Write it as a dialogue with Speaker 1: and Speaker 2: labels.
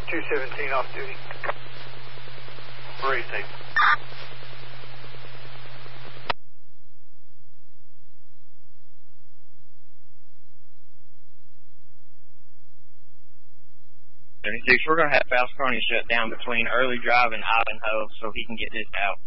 Speaker 1: 217 off duty.
Speaker 2: Racing.
Speaker 3: We're going to have False Carney shut down between Early Drive and Ivanhoe so he can get this out.